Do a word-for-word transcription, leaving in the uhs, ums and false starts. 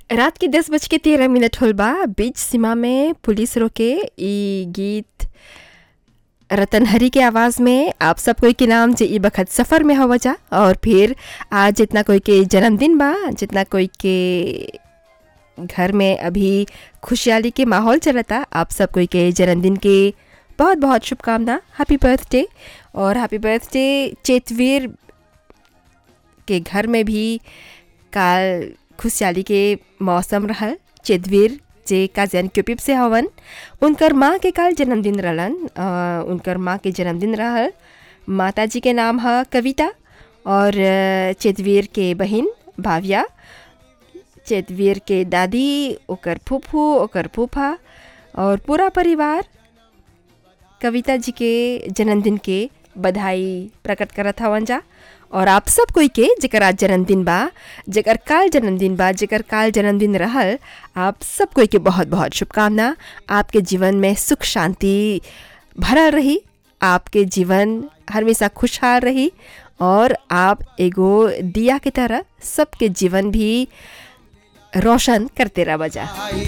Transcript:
रात के दस बज के तेरह मिनट होल बा। बीच सीमा में पुलिस रोके ई गीत रतन हरी के आवाज़ में आप सब कोई के नाम जे ई बखत सफ़र में हवा जा। और फिर आज जितना कोई के जन्मदिन बा, जितना कोई के घर में अभी खुशहाली के माहौल चलता, आप सब कोई के जन्मदिन के बहुत बहुत शुभकामना। Happy birthday. और हैप्पी बर्थडे चेतवीर के घर में भी काल खुशहाली के मौसम रहल। चेतवीर जे काजन क्यूपिप से हवन, उनकर माँ के काल जन्मदिन रहलन। अ, उनकर माँ के जन्मदिन रहल। माता जी के नाम है कविता और अ, चेतवीर के बहन भाविया, चेतवीर के दादी, ओकर फूफू, ओकर फूफा और पूरा परिवार कविता जी के जन्मदिन के बधाई प्रकट करत हवन जा। और आप सब कोई के जेकर आज जन्मदिन बा, जेकर काल जन्मदिन बा, जेकर काल जन्मदिन रहल, आप सब कोई के बहुत बहुत शुभकामना। आपके जीवन में सुख शांति भरल रही, आपके जीवन हमेशा खुशहाल रही और आप एगो दिया की तरह सबके जीवन भी रोशन करते रह बजा।